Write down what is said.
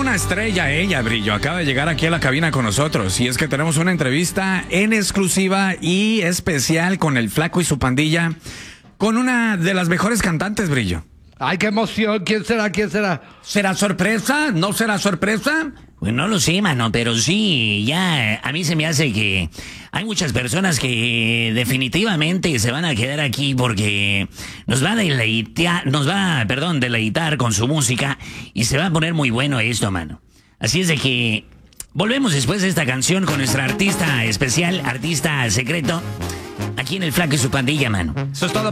una estrella ella, Brillo. Acaba de llegar aquí a la cabina con nosotros. Y es que tenemos una entrevista en exclusiva y especial con el Flaco y su pandilla, con una de las mejores cantantes, Brillo. ¡Ay, qué emoción! ¿Quién será? ¿Quién será? ¿Será sorpresa? ¿No será sorpresa? Pues no lo sé, mano, pero sí, ya a mí se me hace que hay muchas personas que definitivamente se van a quedar aquí porque nos va a deleitar con su música y se va a poner muy bueno esto, mano. Así es de que volvemos después de esta canción con nuestra artista especial, artista secreto, aquí en el Flaco y su pandilla, mano. Eso es todo.